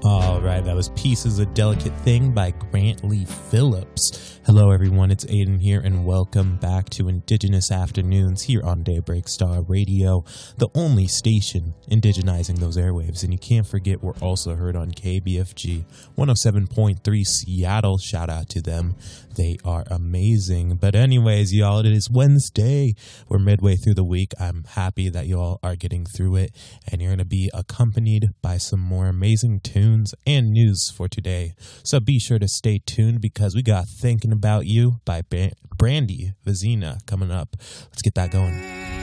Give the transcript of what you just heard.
All right, that was Peace is a Delicate Thing by Grant Lee Phillips. Hello, everyone. It's Aiden here, and welcome back to Indigenous Afternoons here on Daybreak Star Radio, the only station indigenizing those airwaves. And you can't forget, we're also heard on KBFG 107.3 Seattle. Shout out to them. They are amazing. But anyways, y'all, it is Wednesday. We're midway through the week. I'm happy that y'all are getting through it, and you're going to be accompanied by some more amazing tunes and news for today. So be sure to stay tuned because we got Thinking About You by Brandy Vizina coming up. Let's get that going.